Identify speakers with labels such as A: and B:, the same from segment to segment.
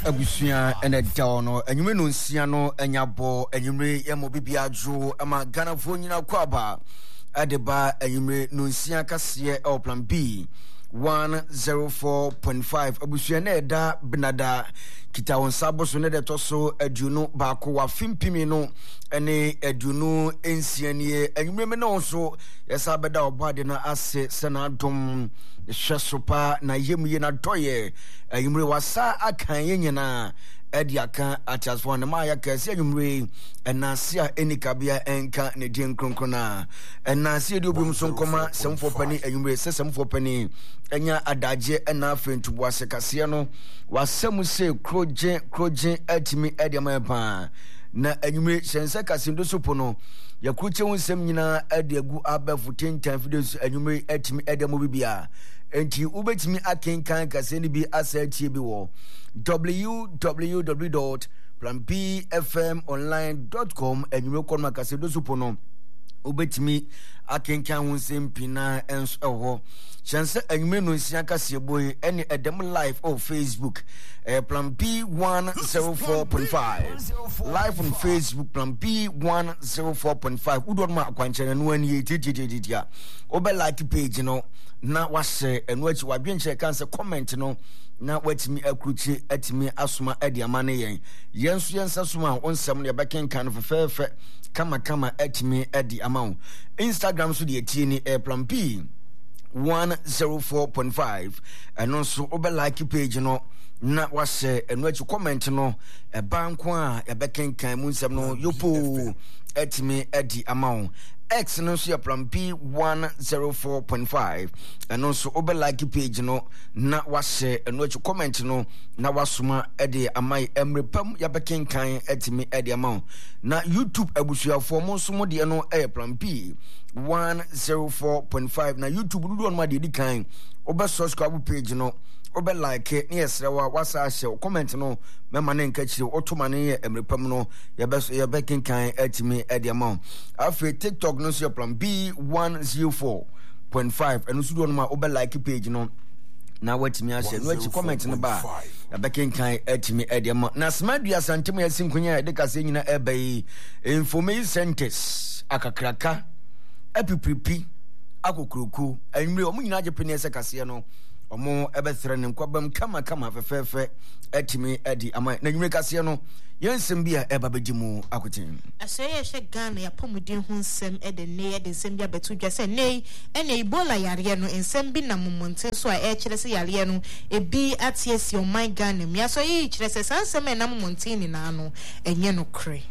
A: Abusia ene dawono enyume no nsia no enyabo enyumre yemo bibiadwo ama Ghana fo nyina kwaba adeba enyumre no nsia kase o plan B 104.5 abusia na eda benada kita wonsabo so ne de toso aduno baako wa fimpimi no ene aduno ensianie enyumre me no so yesa beda obade na ase senadom hwesopa na yemye na doye enyumre wasa akan yenyina ediaka atasfo na ma yakase enyumre enasia enikabia enka ne din kronkona enasia de obum so nkoma semfo pani enyumre sesemfo pani enya adaje ena afentubo asekase no wasem se kroje atimi ediama pa na enyumre sense kasindo sopo no yakruche wonsem nyina adiagu abafu 10 times videos enyumre atimi ediamo bibia enti ubetimi akenkan kase ni bi asatie bi wo www.planbfmonline.com enyumre konma kase do sopo no ubetimi akenkan wonsem pina enso eho chance enyumre no nsia kase boy ene edem live on Facebook plan B 104.5 live on Facebook plan B 104.5 udonma akwanchene no ani tititia obe like page no na wase enu achi wadwenche kanse comment no na watimi akruchi atimi asoma ade amane yenso yensa soma onsam ne bekenkan fefefe kama atimi ade amawo Instagram so de etie ni plan B 104.5 eno so obe like page no na wase enu achi comment no banko a bekenkan munsam no yopo atimi ade amawo X no so plan B 104.5 and also over like page no na wase eno achi comment no na wasoma ede amai emrepam ya bekenkan etimi ede amount na YouTube abusuafo mo so mo de no plan B 104.5 na YouTube dudu on ma de kan obe subscribe page no obe like ne yesrewa wasa share comment no mema ne nka chire otoma ne ye emrepam no ya bekenkan etimi ede amount afi TikTok no so plan B 104.5 and so do on ma obe like page no na watimi ase no achi comment no ba ya bekenkan etimi ede amount na smadua santem ya sinkunya de kase nyina ebai information centers akakraka epipripi akokroku enwre omu nyina agepene ese kase no omo ebethre ne nkwabam kama fefefe etimi edi ama na nwure kase no yensem bia ebabedimu akotin
B: aseye hye Ghana ya pomuden hu nsem ede ne ede nsem bia betu dwa se ne ene Ebola yare no nsem bi na momonte so a kire se yare no ebi atiesi o my Ghana mi aso yi kire se sansem na momonte ni na no enye no kre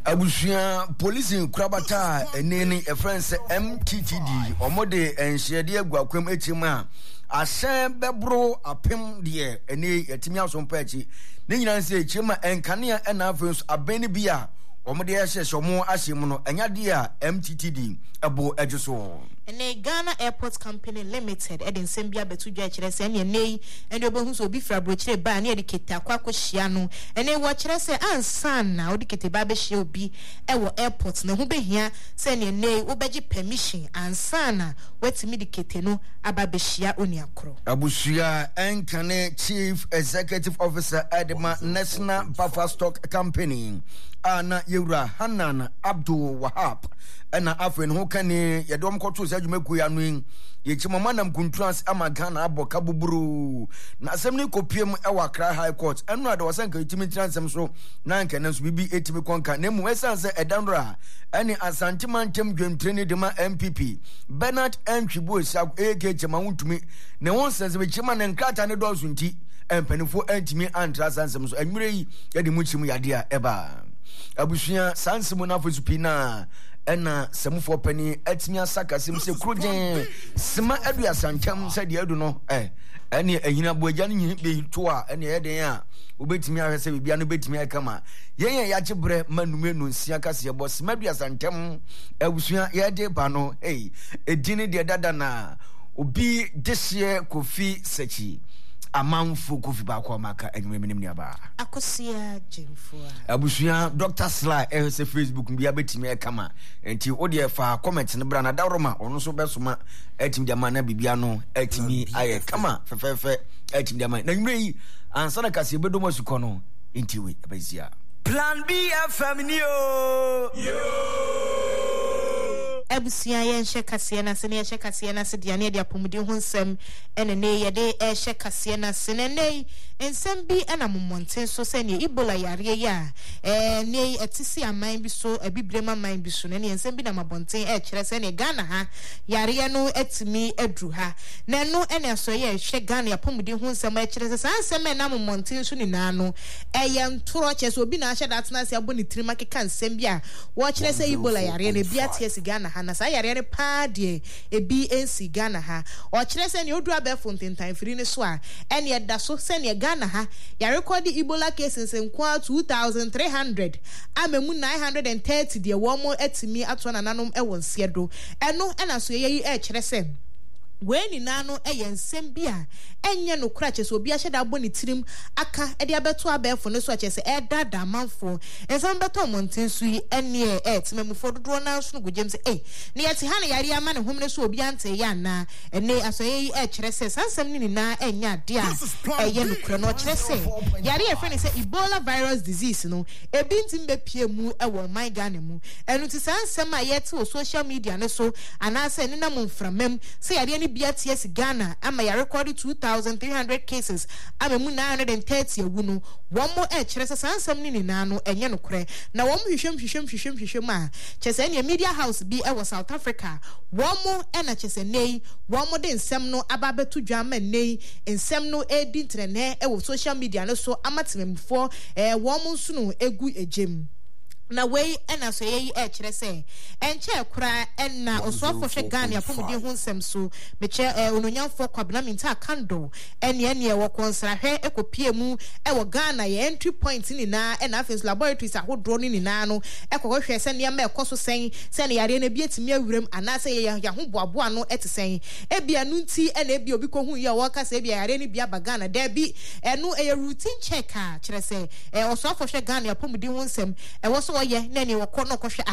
A: abusia police krabata eneni e friends MTTD omode enhyede aguakwam echima asem bebro apem de ene yatimi asompa achi ne nyina nse echima enkanea ena afenso abeni bia omode yehye mo ahyem no enyade a MTTD ebo ejuso
B: ene Ghana Airport Company Limited eden sembia betu dwa kire se ene nei ene obohu so obi fra brochire ba na ediketa kwakohia no ene wo kire se ansan na odikete ba be hia obi ewo airport na hu behia se ene nei wo beji permission ansan na wetimi dikete no aba be hia oni akro
A: abusia enkane Chief Executive Officer Edema National Buffer Stock Company ana Yura Hanan Abdul Wahab ena afen ho kane yedom koto se adwumaku ya no yechimama nam kuntrans ama Ghana aboka buburu na asem ni kopiem ewa Accra High Court enu ade wasanka yitimi transem so na nka nanso bibi etimi konka na mu esanse edanra ene asantimantem dwemtreni de ma MPP Bernard Ntwibo Esiago AK chema wuntumi ne won sense be chema ne nkrata ne dozu nti empanifo antimi antra sansem so anwure yi yede mu chimu yade a eba abusuya sansemu na fosupina ena semufo pani atimi asaka sem se krojen sema adua santem se de adu no ene ehina boagya no nyi be to a ene yeden a obetimi ahwese bibia no betimi akama yen ya gyebre manume no nsia kase bo sema adua santem abusuya yede ba no edini de dada na obi desie Kofi Sachi amanfo Kofi ba kwa maka enweminem ni aba
B: Akosia Jemfua
A: Abusua Dr. Sly ehse Facebook bia betimi ekama enti odi fa comment ne bra na dawroma ono so besoma etimi dia mana bibia no etimi aye kama fefefe etimi dia mana na nwure yi ansa na kase bedomo suko no enti we abazia Plan B FM yo
B: Abusia yen hye kase na se ne hye kase na se dia ne dia pomudi ho nsem ene ne ye de hye kase na se ne ne ensem bi ana mommonten so se ne Ebola yare ya ne etisi aman bi so abibrema man bi so ne ensem bi na mabonten kire se ne Ghana ha yare no etimi adru ha na no ene so ye hye Ghana ya pomudi ho nsem kire se sansem na mommonten so ni na no eye ntoro che so obi na hye datna se abo ni tirima keka nsem bi a wo kire se Ebola yare ne bi atie Ghana ha na sa yare pa de ebi ensi Ghana ha o kire se ne odu abefo ntentan firi ne so a ene eda so se ne Ghana ha yare record Ebola cases in 2300 amemu 930 de wo mo etimi ato na nanom e wonse do eno ena so ye kire se weni nano ensem bia enye no kura che so obi ahye da boni tirim aka e de abeto abefo ne so che se e dada manfo ensem beto monten su yi ene timemufo dodo na so no gojem se ne yeti ha ne yare ama ne hom ne so obi ante ya na ene aso ye kire se sansem ni na enya ade a eye no kura no kire se yare e fene se Ebola virus disease no ebi ntim be pie mu e wo man Ghana mu enu ti sansem a yeti o social media ne so anase ne na momframam se yare ni BTS Ghana ama ya record 2300 cases ama mu 930 awu no wo mo kire se sansam ni na no enye no kure na wo mo hwehwem a chese ne media house bi e South Africa wo mo na chese nei wo mo de nsem no ababetu dwama nei nsem no edi ntrene e social media no so amatememfo wo mo nso no egu ejem na wei ena so ye kire se enche kura ena osofo hwe Ghana apomudi ho nsem so meche ononyamfo kwabena minta kando ene wo konsra hwe ekopie mu e wo Ghana ye entry point ni na ena afenso laboratories ahodro ni na no ekohwe se ne ma ekoso sen se ne yare na bi etimi awurem anase ye ho boaboa no etesen ebia nu nti ena ebia obi ko hu ye wo ka se ebia yare ni bia ba Ghana da bi enu e routine check a kire se osofo hwe Ghana apomudi ho nsem e wo so ye na ne wokọ no kohwe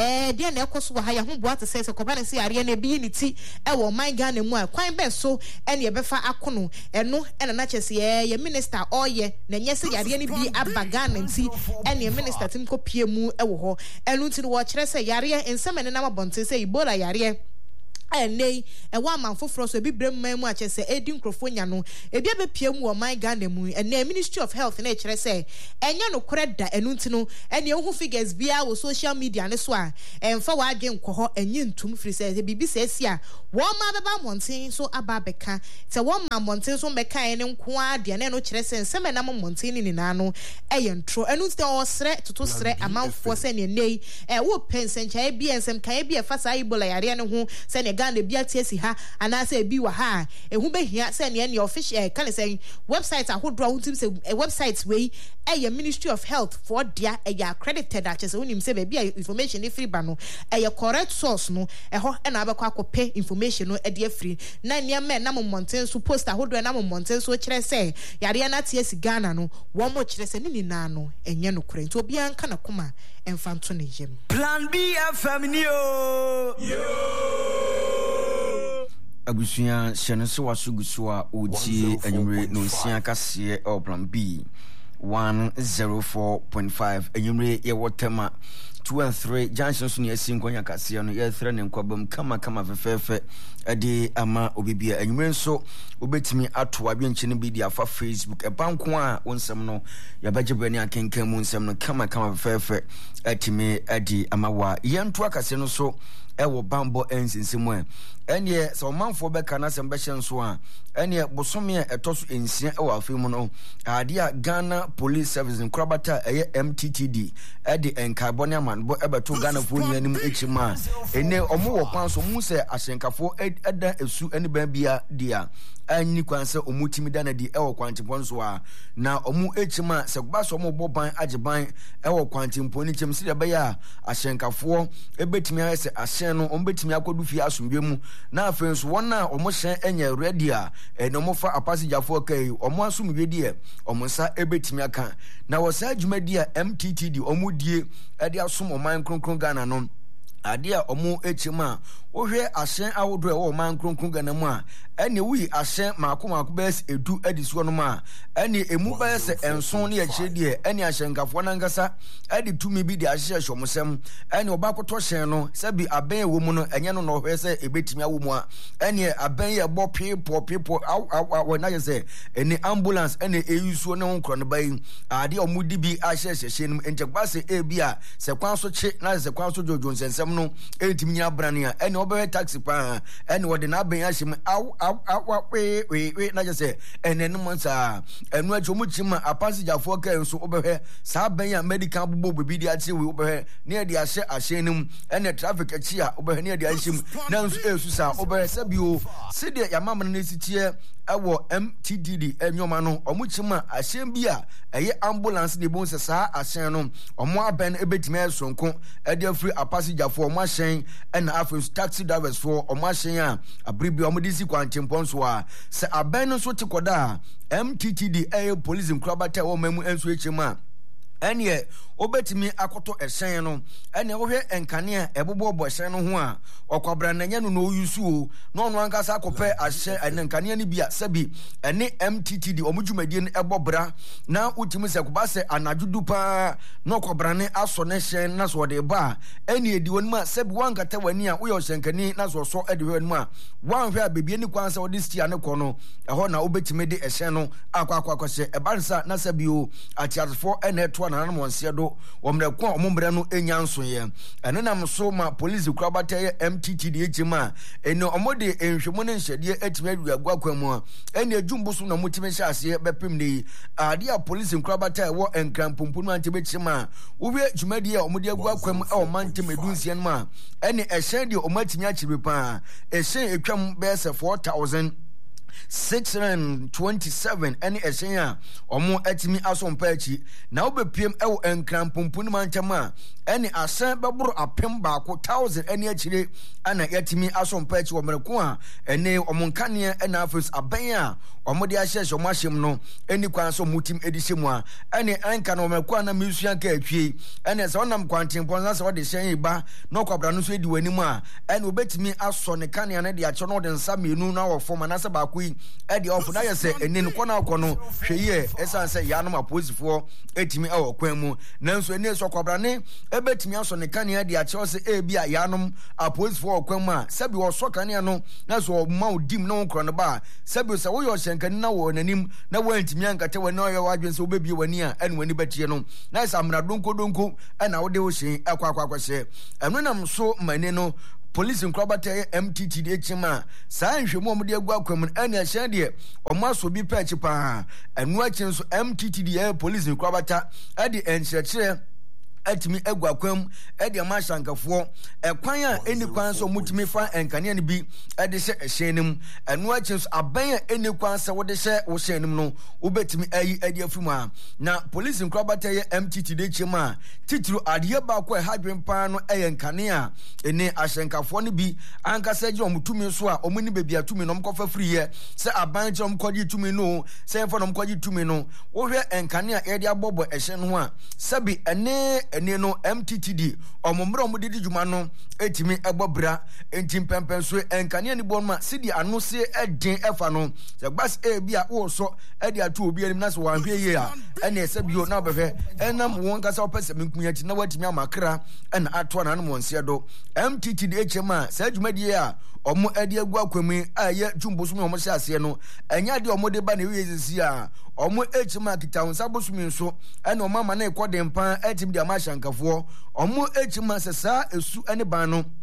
B: de na ekoso wa ha ya ho boa te se koba ne se yare na bi ni ti e wo man Ghana mu a kwan be so ene ye befa akono eno ena na chese ye minister oye na nye se yare ni bi aba Ghana nti ene minister tim ko pie mu e wo ho enu nti wo kire se yare ensem ne na mabonte se Ebola yare enei ewa manfoforo so ebibrem man mu a chese edi nkrofo nya no ebi abepie mu o man Ghana mu ene Ministry of Health na kire se enya no kore da enu ntino ene ehu figures bia wo social media ne so a emfa wa adwen nkọ enye ntum firi se bibi se esi a wo ma beba monten so aba beka se wo ma monten so meka ene nko ade na no kire se nsem na monten ni na no eye ntro enu ntite o sre toto sre amanfo se ne nei wo pensencha e bia nsem kan e bia fa sa Ebola yare ne ho se ne Ghana bia tiesi ha anase bi wa ha ehu behia se ne official kan say website ahodro ahutim se website we Ministry of Health for dia accredited a chese unim se bia information e free ba no correct source no ho na abekwa akope information no e de free na ne me na mommonten so post ahodro na mommonten so kire se yare na tiesi Ghana no wo mo kire se ni na no enye no kure nti obi anka na koma emfanto ne jem
A: Plan B FM yo Agusia Shenese Wasugusua Uji Enyumre no Sia Kase or Plan B 104.5 Enyumre ye watema 2 and 3 Johnson Sunia Sinkonya Kase no ye thread and kwabam kama fefefe ade ama obibia enyumre so obetimi ato abienche bi dia fa Facebook e banko a wonsem no ya bagye bani akenkan mu nsem no kama fefefe atimi adi ama wa yento akase no so ewo bambo ensinsemu ene so manfo be kana sem be hye so a ene bosome etoso ensia ewo afemu no ade a Ghana Police Service nkrabata MTTD ede enkabone aman bo ebeto Ghana fo nyanim echima ene omo wo kwan so mu se ahyenkafo eda esu ene ban bia dia anyi kwan se omutimi da na di ewo kwantempon so a na omu echima se gba so mo boban agiban ewo kwantempon ni chem sire be ya ahyenkafo ebetimi ase ahyen no ombetimi akodu fie asombe mu na afen so wona omo hyen enye ready a eno mo fa apassegerfo kai omo asombe die omo nsa ebetimi aka na wo sa adwumadi a MTTD omo die ede asom oman kronkron Ghana no ade a omo echima ohwe ahyen awodo e wo man kronkron Ghana mu a ene wi ahyen maako bes edu adisuo no ma ene emu bes enson ne yechedie ene ahyenkafo na ngasa ade tumi bi de ahye hwomsem ene obakoto hyen no sabi aben wo mu no enye no no hwe se ebetimi awo mu a ene aben ye bo people na ye se ene ambulance ene eyusuo ne honkro no bai ade omudi bi ahye hyen entegbase ebia se kwan so che na se kwan so jojo nsensem no entimi nya brane a ene obe taxi pa ene wode na aben ahyem we na je say ene no monsa enu acho mu chima apassegerfo ka enso obehwe sa ban ya medical bobo bi di achi we obehwe ne de ahye nim ene traffic achi a obehwe ne de ahyem na nso esu sa obehwe sabio sede ya mamana ne sitie ewo MTTD enyoma no omuchima ahyen bi a eye ambulance ne bon se sa ahyen no omo aben ebetime esonko ede afri apassegerfo omo ahyen ena afri taxi drivers for omo ahyen a abribi omo disi kwantempon so a se aben no so tikoda MTTD police nkrabata wo mamu enso echima ene obetimi akoto ehyen no ene wohwe enkane ebobo ehyen no ho a okwabra nanya no oyusu no ono ankasa akopɛ ahye ene enkane ne bia sabi ene MTTD omudwumadie no ebobra na utimi se kubase anajudu pa no okwabra ne aso ne hyen na so de ba ene edi wonmu a sabi wankata wani a woyɛ hyenkani na so so ede wonmu a wanhwe a bebie ni kwan sa odi stia ne kɔ no ɛhɔ na obetimi de ehyen no akwakwakɔhye ebansa na sabi o atiasfo ene to na monse do omre ko omombre no enyanso ye ene nam so ma police krabata ye MTTD ejima ene omode enhwemo ne nhyede atime aduagwa kwamu a ene adwumbuso na mutime hyase bepem ne ade a police krabata wo enkrampompu no ante bechima wowe dwumadi a omode agwa kwamu e omantem edunsia no ma ene ehyen de omatimi achibe pa ehyen etwam bese 4,627 any ehyen omo atimi asompa achi na obepiem ewo enkrampompu no mantama any asan beboro apem baako 1000 any achire ana yatimi asompa achi wo mereko a ene omonkane na afus aban a omo de ahyehye omo ahyem no eni kwan so mutim edihye mu a ene anka no mereko na mesuan ka atwie ene se onam kwantempon na se wo de hyen ba no kwabra no so edi wani mu a ene obetimi aso ne kane na de ache no de nsa mienu na wo foma na se baako edi ofu na yese eni no kona akono hweye esanse yanom aposifo etimi ewo kwan mu nanso eni so kwabra ne ebetimi aso ne kane de ache se ebia yanom aposifo okwan mu a sebi wo so kane no na so ma odim na wokro no ba sebi se wo yo hyenkani na wo nanim na wantimi ankate wani oyo wadwen se obebie wani a ene wani batie no na isa amra donko na wo de wo hyen akwakwakwahyɛ eno nam so mane no police nkrabata MTTD echima saa nhwemu omde agua akwam ene ahyen de omaso bi pa chipa enu achi so MTTD police nkrabata ade enkyerɛkyerɛ atimi agua akwam ede ma hyankafo ekwan a eni kwan so mutimi fa enkane ne bi ede hye ehyenim enu achi so aban a eni kwan se wode hye wo hyenim no obetimi ayi ede afum a na police nkrabata MTTD echima titru ade ba ko hadwen pa no enkane a eni ahyankafo ne bi ankasa gye omutumi so a omuni bebia tumi no mkofa friye se aban gye omkɔgye tumi no se enfo no mkɔgye tumi no wo hwɛ enkane a ede abobo ehye no a sabi ene no MTTD omomro omudidi djuma no etimi egbobra entim pempen so enkane ni bonma sidi anose eden efa no se gbas bia wo so ede atu obi anim na so wanhwe ye a ene sabio na obehwe enam won kasa opese menkunya ti na watimi amakra ena ato na no monse do MTTD echema sa djumadi a omo ede agua kwami aye djumboso me omo hyase no enya de omo de ba na wi ezisi a omo echima kita wonsa bosumi nso ena omo ma na ekode mpa etim de amashankafo omo echima sesa esu ene ban no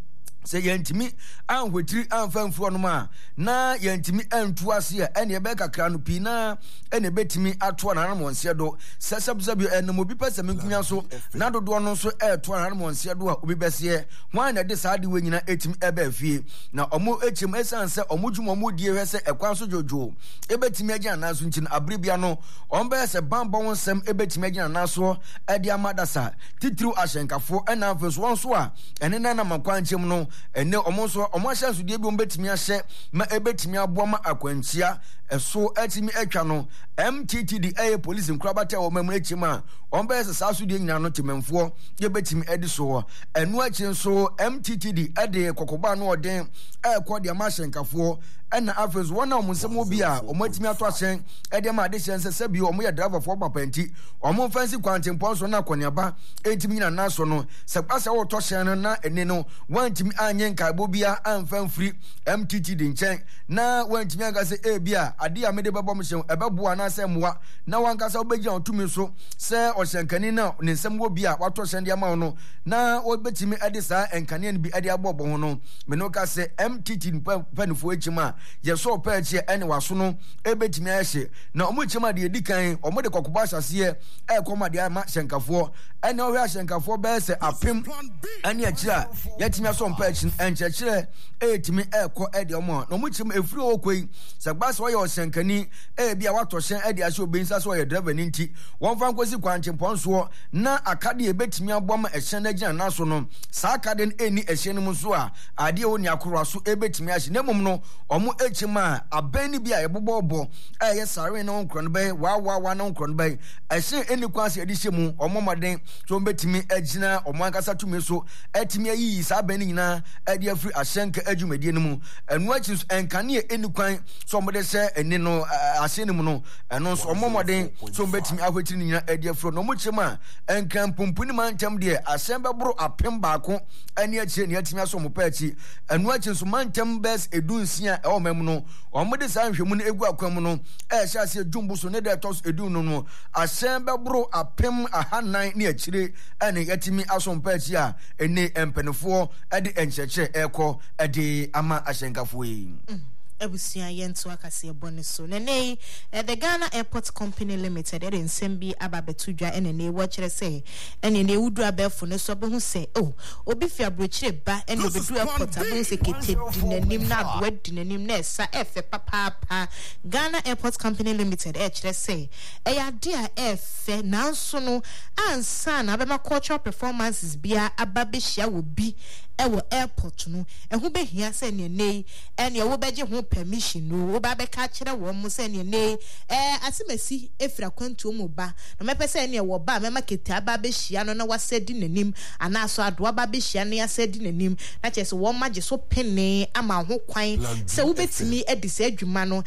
A: se yentimi anhwetiri anfamfuro no ma na yentimi antu ase a ene be kakra no pi na ene betimi ato na monse do sesebsebio ene obi pese menkunya so na dodo no so eto na monse do a obi bese hwan na de saade we nyina etimi ebe afie na omo echim esanse omo dwuma omo die hwese ekwan so jojo ebetimi agina na so ntin abribia no ombe se bambo wonsem ebetimi agina na so ede amadasa titru ahyenkafo ena afeso won so a ene na makwanchem no ene omonso omahyanso die bi ombetimi ahye ma ebetimi aboama akwantia eso etimi atwa no MTTD police nkrabata wo mamu echima ombe se saso die nyina no tememfo ye betimi edi so enu achi nso MTTD ede kokoba no oden ekode amahyenkafo ena afeso wona omunsem obi a omatimi ato ahyen ede ma de hyen se bi omo ye driver for papanti omo fancy kwantempon so na koniaba etimi nyina na so no se kwasa wo to hyen na ene no wantimi anye nkaibo bia amfamfiri MTTD nchen na wantimi aga se bia ade a mede bebo mhyen ebebo na se moa na wankasa obegya otumi so se ohyenkani na ne nsem wo bia wato hyen de ama no na obetimi ade sa enkane ne bi ade abobo ho no me no ka se MTTD panifo echima yeso pa eche ene waso no ebetimi ahye na omo echima de edikan omo de kokoba asase ekoma de ama hyenkafo ene ohwe hyenkafo be se apem ene akira yetimi aso mpa echi enchekire etimi eko ede omo na omo echima efiri okoi se gbasa wo ye ohyenkani bia wato hyen ede ahye obensa so ye driver ninti won fa nkosi kwanchempon so na akade ebetimi abom ehyen na gina na so no sa akade eni ehyen no so a ade oni akoro so ebetimi ahye na mum no omo echima abani bia yebobobo ye sare na onkro no be wa na onkro no be ehyen eni kwase ede hyemu omo maden so betimi agina omo ankasa tumi so etimi ayi sa abani nyina ede afiri ahyenka adwumadie no mu enu achi enkane eni kwan so mo de hye eni no ahyen mu no eno so omo maden so betimi ahwetiri nyina ede afiro no mo chema enkan pumpuni mantem de ahyen bebro apem baako eni achi ne atimi aso mo pa achi enu achi so mantem bes edunsia e o mem no omo de sa nhwemu no egu akwam no hye ase dwumbu so ne de tos edu no ahyen bebro apem ahanan ne achire ene yatimi aso mo pa achi a eni empenefo ede encheche eko ede ama ahyenkafo yi
B: Ebusia yentu akase ebone so nene the Ghana Airport Company Limited ere nsembi ababetudwa enene wo kire se enene wudu abefo ne so be hu se obi fi abrochire ba ene obedu airport abon se kete dinanim na adwa dinanim na esa efe papa Ghana Airport Company Limited kire se eya dia efe nanso no ansa na abema cultural performances bia ababehia wo bi ewo airport no ehu behia se ne nei ene wo beje ho permission no wo ba be ka kire wo mo se ne nei asimasi efira kwantu mo ba na mepese ene wo ba mema kete aba behia no na wasedi nanim ana so ado aba behia no yasedi nanim na chese wo magye so pene ama ho kwan se wo betimi edise adwuma no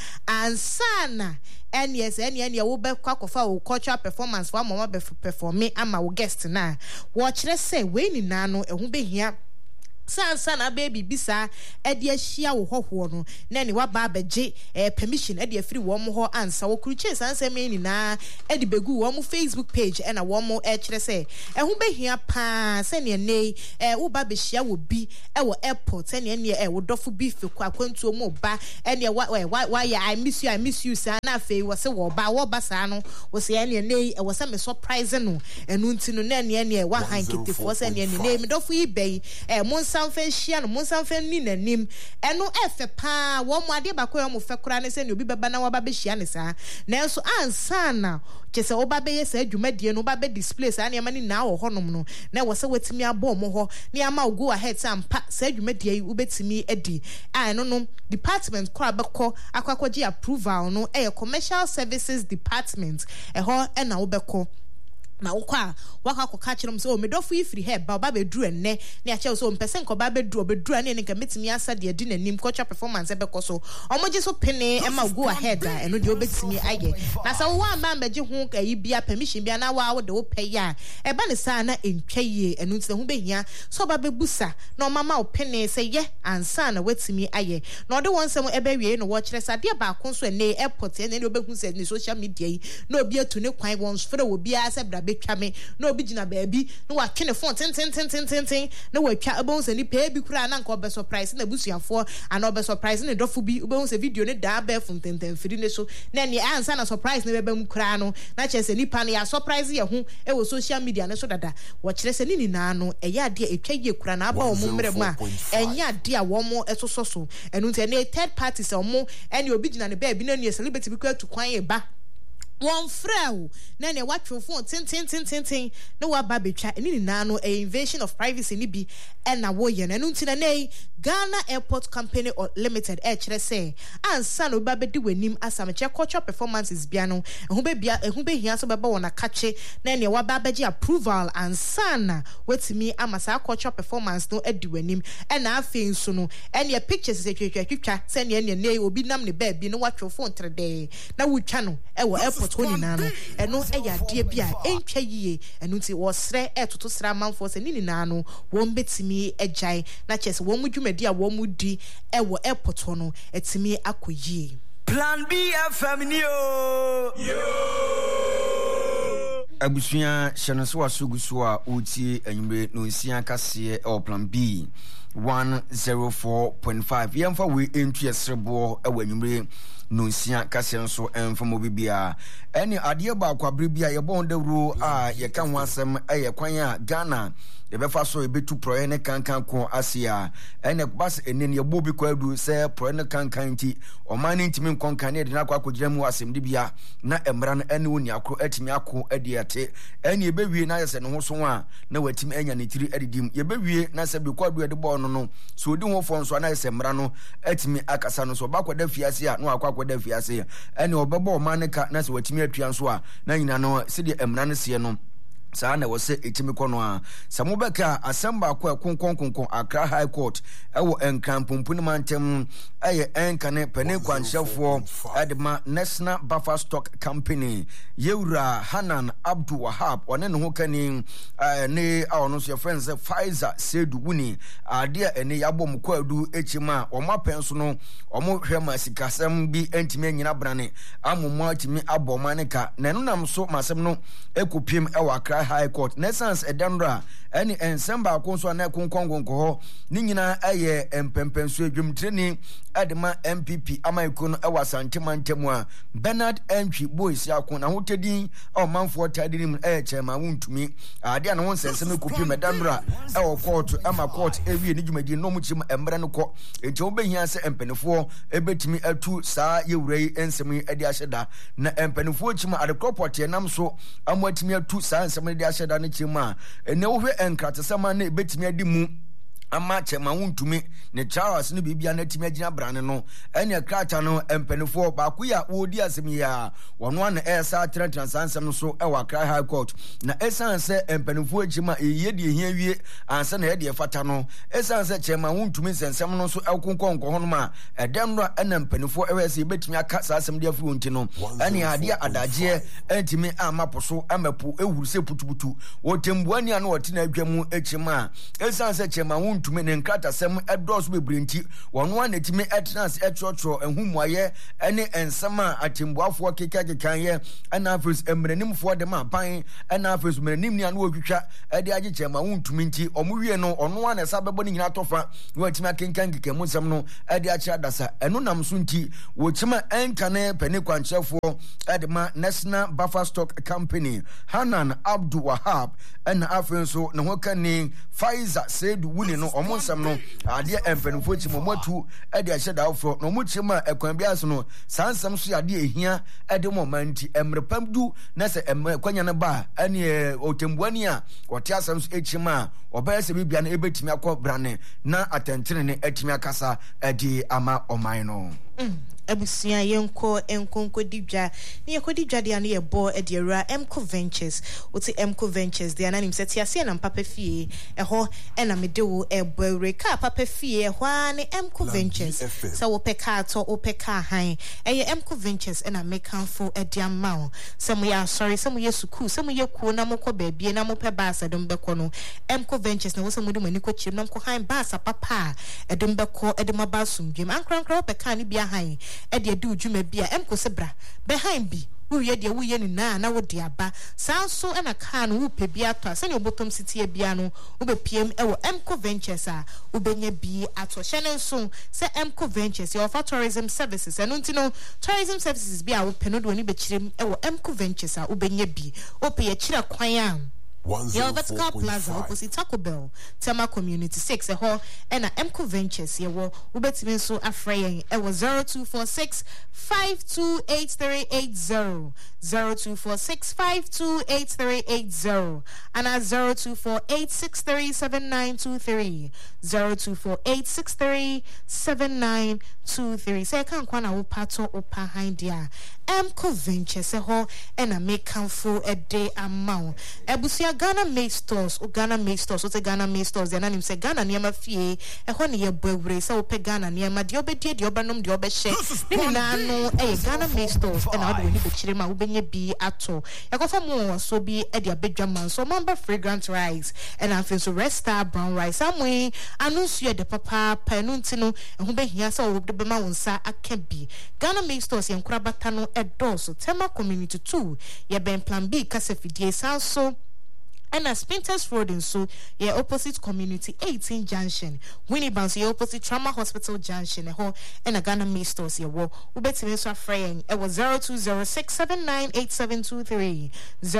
B: ansana ene wo be kwakofa wo cultural performance for mama be perform ama wo guest na wo kire se we ni na no ehu behia sansa na baby bisa ede ahia wo hoho no na ni waba abeje permission ede afiri wo mo ho ansa wo kruche sansa me ni na ede begu wo mo Facebook page na wo mo kire se ehu behia pa se ne nei wo ba be hia wo bi wo airport ne ne wo dofo bi fe kwa kwantu mo ba ene wa ya I miss you sa na fe wo se wo ba sa no wo se ne nei wo se me surprise no enu nti no na ne wa hankete fo se ne nei me dofo yi bei mo sanfehia no mo sanfen ni nanim eno efe pa wo mo ade bakọ mo fe kora ne se ne obi beba na wa ba be hia ne sa na so ansa na chese oba be yesa adwumadie no oba be display sa ne ma ni na wo honom no na wo se wetimi abo mo ho ne ama go ahead sampa sa adwumadie yi ubetimi edi no department kora bekọ akwakwaji approval no commercial services department ho na wo bekọ na wokwa waka kire mse medofo ifiri he ba be duru enne ne ache so mpese nko ba be duru ane ne metimi asa de adi nanim culture performance be koso omoje so pene e ma go ahead a eno de obetimi aye na sa wo amba mbaje hu ka yi bia permission bia na wa wo de wo pay a e ba ne sa na entwaye eno nti hu behia so ba be busa na o mama o pene se ye ansa na wetimi aye na o de wonsem e be wie no wo kire sa de ba kon so ene airport ene ne obehu se ne social media yi na obi atu ne kwan won fere wo bia se bra betwa me na obi gina baabi na wa twe ne phone ten na wa twa obon se ni pay bi kura na nka obe surprise na busuafo ana obe surprise ne dofo bi obon se video ne da ba fun ten firi ne so na ne ansa na surprise ne beba mu kura no na che se nipa ne ya surprise ye ho e wo social media ne so dada wo kire se ni na no e ya de etwa ye kura na aba wo mmere mu a enya de a wo mo esoso so enu nti ne third party se mo ene obi gina ne baabi na ne celebrity bi kura tu kwan ye ba one frau na ne watch phone tin no wa ba betwa ni na no a invasion of privacy ni bi na wo ye na no ntina nei Ghana Airport Company Limited kire say ansa no ba bedi wanim asamche culture performances bia no ehun be hia so beba wona kache na ne wa ba beji approval ansa na wetimi amasa culture performance no edi wanim na afi nso no ene pictures twetwa se ne nei obi nam ne ba bi no watch phone trede na wutwa no wo airport Tony Nano, and no a dear beer, ain't pay ye, and until was sre to sra man for Senini Nano, won't bet me a jay, not just one would you, my dear, one would de, ever airportono, it's me a ye.
C: Plan B, a family.
A: Abusia Shanaswa Suguswa, Uti, and you no Sia Cassia or Plan B 104.5. Yamfa we into a serbo, when you no sia kase so emfamo bibia ene ade ba kwabribia ye bon de ru a ye kan wasem ye kwan a Ghana ye befa so ebetu proye ne kankan ko asia ene bas ene ye bobi kwadu se proye ne kankan ti o mani ntimi nkonkan ne de na kwakogira mu asem de bia na emra no ene woni akro atimi ako adiate ene ye bewie na yese ne ho so a na watimi anya ne tiri adidim ye bewie na se bi kwadu de bo no so odi ho fon so na yese emra no atimi akasa no so bakwada fiase a no akwa da fiase ene obebo maneka na se watimi atwa so a na nyina no se de emra no se no saa na wose etimi kono a samobeka asamba kwa konkon Accra High Court ewo enkrampumpu mantem eye enkane pane kwanhyefo edema National Buffer Stock Company Yewura Hanan Abdul Wahab one ne ho kani ne awono so friends Pfizer Sedu Wuni ade ene yabom kwadu echima omapen so no omo hwema sikasem bi entimi anyina brane amomo atimi abomaneka nanunam so masem no ekopiem ewo Accra High Court Nessans Edandra any ensemble konso na konkongonko ho ni nyina aye empempenso adwumtreni adema MPP amaikon ewa santemantemu a Bernard Entry Boys yakon na hotedin o manfo tadinim chema wuntumi ade na won sensem kopi medandra ewo court ama court ewie ni dwumadi no mu chim embre no ko enti obehia se empenefo ebetimi atu saa yewurei ensem ade ahyeda na empenefo chima ade corporate nam so amwatimi atu saa ensem ade ahyeda ne chima ene wo hwe enkratesema na ebetimi adi mu ama chema wuntumi ne Charles ne bibia na timi agina brane no ene krata no empenefo ba ku ya wodi asem ya wono na esa transansam no so ewa Accra High Court na esanse empenefo agima eyedi ehia wie ansa na yede fata no esanse chema wuntumi sensem no so elkonkonko hono ma edem no ena empenefo ewese betimi aka sasem de afi wonti no ene ade adaje entimi amaposo amapu ehuruse putuputu wotembuani ana wotina adwamu echima esanse chema ntumi ne nkrata sem edos bebrenti wono anetimi etnans etrotro ehumuaye ene ensama atimbuafo kekakekan ye ana afres emrenimfo de ma pan ana afres emrenim ni anu otwitwa ede age chema ntumi nti omuwie no ono ana sabebo ni nyina tofa watimi akenkan kekemu sem no ede achi adasa eno nam so nti wochima enkane pane kwanchefo edema National Buffer Stock Company Hanan Abdul Wahab ana afenso ne hokani Pfizer Sedu Wuni no omonsam no ade empenfo chimo matu ade ahyeda ofro no mu chima ekwan biaso no sansam so ade ehia ade momanti emrepamdu na se kwanya na ba ane otembuani a wote asam so echima obayese bibia na ebetimi akọ brane na atentene ne etimi akasa ade ama oman no
B: abusia yenko enkonko didwa ne yekodidwa de ane yebo ediera Emco Ventures oti Emco Ventures de ananim seti ase na papa fie eho ena medewo ebore ka papa fie eho ane Emco Ventures so wo peka to wo peka han eye Emco Ventures ena mekanfo ediamma so mo ya sorry so mo yesuku so mo yekuo na mokọ baabie na mo pe baasa dom beko no Emco Ventures na wo so mo de mani ko chim na mko han baasa papa edom beko edema basum dwem ankrankra wo peka ne bia han ede adu dwuma bia Emco sebra behind bi Uye de uye ni na wo de aba. San so na car no upe bi ato. Sani obotom city bia no ube PM ewo Emco Ventures a ubenye bi ato. Shenen so se Emco Ventures you offer tourism services. Eno nti no tourism services bi a wo peno do ni be chirem ewo Emco Ventures a ubenye bi. Ope ye chira kwan Your Vertical Plaza opposite Taco Bell, Tema Community 6 and Emco Ventures ye wo ubetimi so afrayen e was 0246 528380 0246 528380 and 0248637923 0248637923 say kan kwa na wo pato opa handia Emco Ventures and a make for a day amount ebusia Ghana Made Stores o Ghana Made Stores o te Ghana Made Stores yana nim se Ghana niema fie ho ne ye bwewre se o pe Ghana niema de obedie de obanom de obehye ni na no Ghana Made Stores and how do we be chire ma wo benye bi ato yakofa mo so bi e de abedwaman so mamba fragrant rice and I feel so Red Star brown rice amwe anunsu de papa panu ntino ho behia se o de be ma wonsa akabi Ghana Made Stores yenkura bata no edoso Tema Community 2 ye ben plan B kasefidie sanso and a Spinters Road in so yeah opposite Community 18 Junction Winnie Bounce yeah opposite Trauma Hospital Junction and a Ghana Made Stores yeah wo ubetime so afrayen it was 0206798723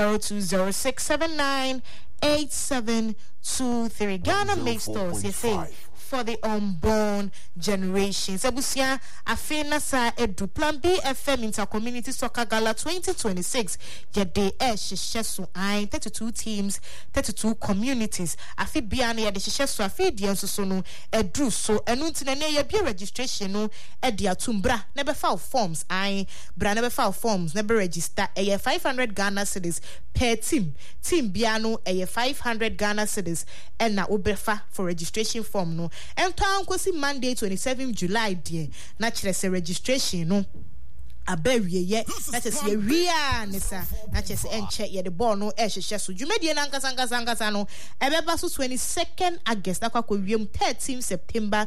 B: 0206798723 Ghana Made Stores you say for the unborn generations. Ebusia afena sa edu Plan B FM Intercommunity Soccer Gala 2026. Yede sheshesu ain 32 teams, 32 communities. Afi biane yede sheshesu afi di enso no edu so enu ntina ne ye bi registration no e di atumbra nebe file forms ain bra nebe file forms nebe register e 500 Ghana cedis per team. Team biano e 500 Ghana cedis and na obefa for registration form no. And to Monday 27 July dear natural registration no abewie ye that is ye ria nisa that is enche ye the ball no ehhehye so dwumedie na nkasa no ebeba so 22nd August akwa wiem 13 September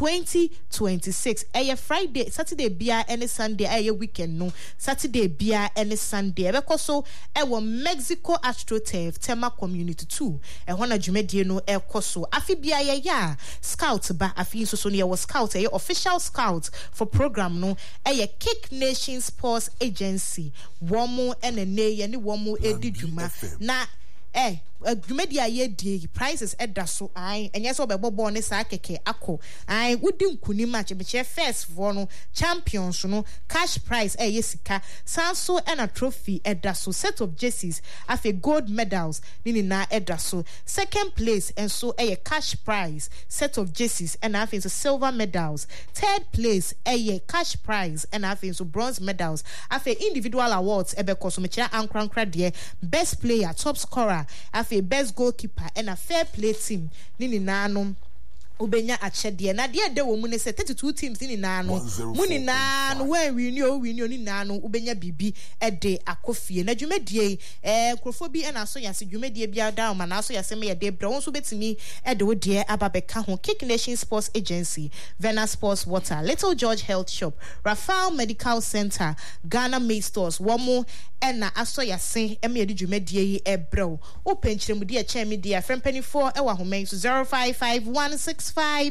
B: 2026 Friday Saturday bia any Sunday weekend no Saturday bia any Sunday ebekoso ewo Mexico AstroTurf Tema Community 2 na dwumedie no ekoso afi bia ye ya scout ba afi so no ye was scout official scout for program no Kick Nation Sports Agency womo enene ye ni womo edidwuma na Media ye di prices edaso ai enye so bebo ne sa keke ako ai wudi nkuni match be che first for no champions no cash prize yesika sanso na trophy edaso set of jerseys afi gold medals nini na edaso second place and so cash prize set of jerseys and afi so silver medals third place cash prize and afi so bronze medals afi individual awards ebekoso me kira ankrankra de best player top scorer afi best goalkeeper and a fair play team nini nanom ubenya achede na de wo mu ne se 32 teams ni naano muni naano when we ni naano ubenya bibi ede akofie na dwumedie krofo bi na so yase dwumedie bia down ma na so yase me de bra won so betimi ede wo de ababeka ho Kick Nation Sports Agency Vena Sports Water Little George Health Shop Rafael Medical Center Ghana Made Stores womo na aso yase me de dwumedie ebra o penchiremu de chemi de afrempani 4 ewa homen so 055165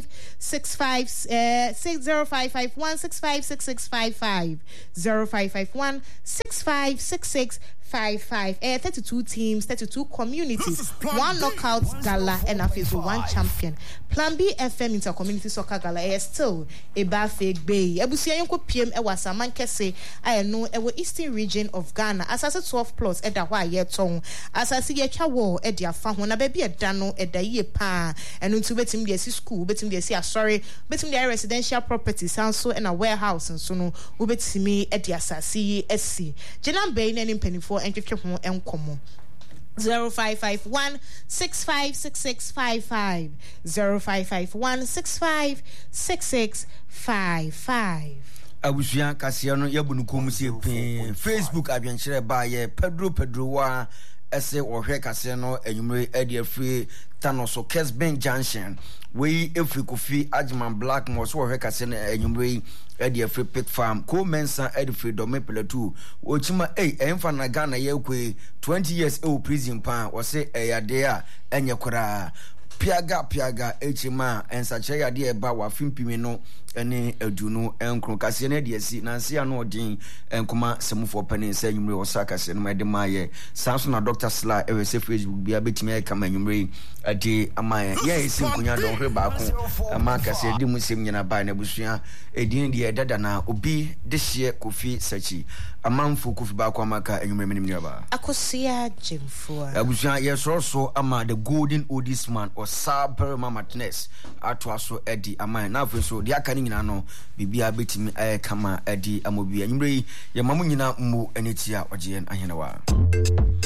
B: 0551656655 0551656655 32 teams, 32 communities, one knockout gala and a face one champion. Plan B FM Intercommunity Soccer Gala is still a fake bay. Ebusia yonko PM ewasa mankese I know ewo Eastern region of Ghana as 12 plus eda hwa ye ton as ye twa wo e dia fa ho na ba bi eda no eda ye pa enu ntu betim de school betim de sorry betim de residential properties and so in a warehouse and so no ubetimi e dia asasi esi Jenam Bay na nimpanifo entwetwe ho enkomo 0551656655 0551656655
A: Abusuan kasia no yabunukom sie pe Facebook adwenkyere ba ye Pedro wa ese ohwe kase no enyumre ade free Tanoso Kesben Junction we every Kofi Ajman Blackmore so ohwe kase no enyumre ade free pit farm ko mensa ade free domepele 2 ochima emfa na Ghana ye kwe 20 years prison pan wo se eyade a enye kora piaga echima ensache yade eba wa fimpimi no ene adunu enkro kase na de asi nanse ya no odin enkoma semufo panin se nyumre osaka se no mede maye sanso na Dr. Sla ewe se Facebook bia betimi e kama nyumre ade amaye ye esi nkunya do hwe ba ko ama kase de musem nyina ba na busua edin de dada na obi de hye Kofi Sachi amanfo Kofi ba ko amaka enyumre menim nyaba
B: akosia jemfo
A: abusua ye so ama the golden oldest man or Saber Mamatness atwaso edi amaye na afo so de aka nyina no bibia betimi kama edi amobia nyumre ye mamu nyina mu enitia oje ahena wa